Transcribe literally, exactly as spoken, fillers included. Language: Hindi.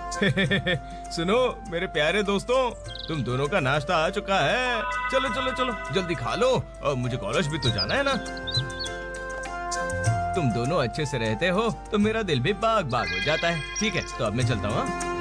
सुनो मेरे प्यारे दोस्तों, तुम दोनों का नाश्ता आ चुका है। चलो चलो चलो जल्दी खा लो, और मुझे कॉलेज भी तो जाना है ना। तुम दोनों अच्छे से रहते हो तो मेरा दिल भी बाग बाग हो जाता है। ठीक है, तो अब मैं चलता हूँ।